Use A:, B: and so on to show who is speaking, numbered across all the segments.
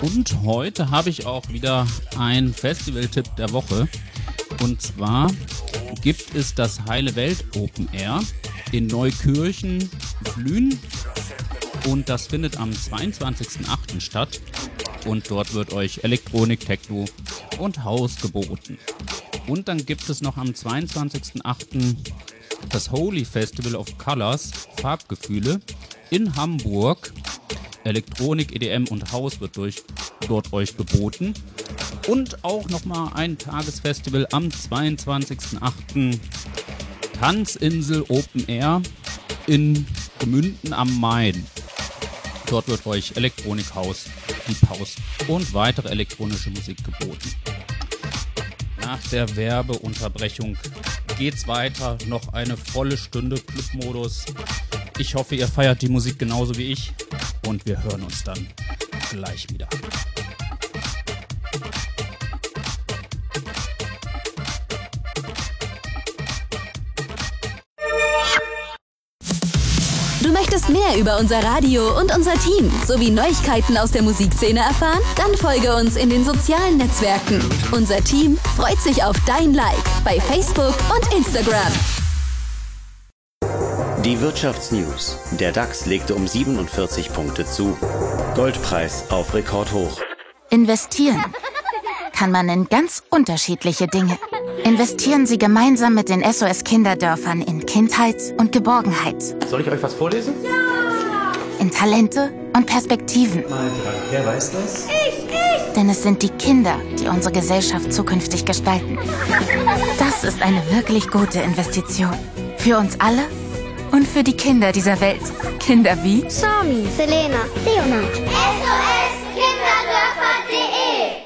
A: Und heute habe ich auch wieder einen Festival-Tipp der Woche. Und zwar gibt es das Heile Welt Open Air in Neukirchen, Flühen. Und das findet am 22.08. statt. Und dort wird euch Elektronik, Techno und House geboten. Und dann gibt es noch am 22.08. das Holy Festival of Colors, Farbgefühle, in Hamburg. Elektronik, EDM und House wird dort euch geboten. Und auch nochmal ein Tagesfestival am 22.08. Tanzinsel Open Air in Gemünden am Main. Dort wird euch Elektronik, House, Deep House und weitere elektronische Musik geboten. Nach der Werbeunterbrechung geht's weiter. Noch eine volle Stunde Clubmodus. Ich hoffe, ihr feiert die Musik genauso wie ich. Und wir hören uns dann gleich wieder.
B: Du möchtest mehr über unser Radio und unser Team sowie Neuigkeiten aus der Musikszene erfahren? Dann folge uns in den sozialen Netzwerken. Unser Team freut sich auf dein Like bei Facebook und Instagram.
C: Die Wirtschaftsnews. Der DAX legte um 47 Punkte zu. Goldpreis auf Rekordhoch.
D: Investieren kann man in ganz unterschiedliche Dinge. Investieren Sie gemeinsam mit den SOS-Kinderdörfern in Kindheit und Geborgenheit.
E: Soll ich euch was vorlesen?
D: Ja! In Talente und Perspektiven.
E: Wer weiß das?
D: Ich! Denn es sind die Kinder, die unsere Gesellschaft zukünftig gestalten. Das ist eine wirklich gute Investition. Für uns alle und für die Kinder dieser Welt. Kinder wie
F: Sami, Selena, Leonard. SOS-Kinderdörfer.de.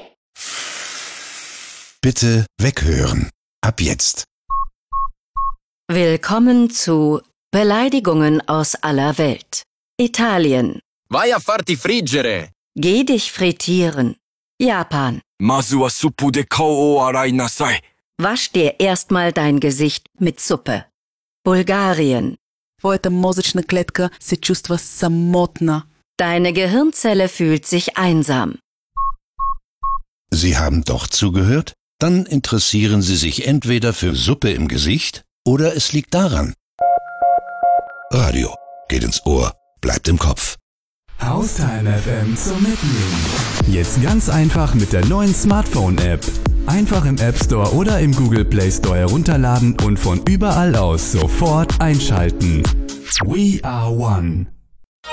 G: Bitte weghören. Ab jetzt.
H: Willkommen zu Beleidigungen aus aller Welt. Italien.
I: Vai a farti friggere.
H: Geh dich frittieren. Japan.
I: Masu wa suppu de kao o arai nasai.
H: Wasch dir erstmal dein Gesicht mit Suppe. Bulgarien.
J: Твоята мозъчна клетка се чувства самотна.
H: Deine Gehirnzelle fühlt sich einsam.
G: Sie haben doch zugehört? Dann interessieren Sie sich entweder für Suppe im Gesicht oder es liegt daran. Radio geht ins Ohr, bleibt im Kopf.
K: Haustime FM zum Mitnehmen. Jetzt ganz einfach mit der neuen Smartphone-App. Einfach im App Store oder im Google Play Store herunterladen und von überall aus sofort einschalten. We are one.